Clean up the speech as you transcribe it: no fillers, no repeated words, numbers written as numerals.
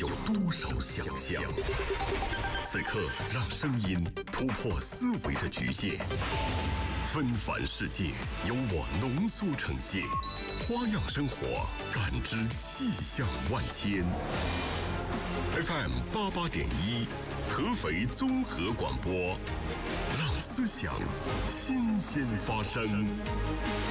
有多少想象？此刻，让声音突破思维的局限，纷繁世界由我浓缩呈现，花样生活，感知气象万千。FM 88.1，合肥综合广播，让思想新鲜发生。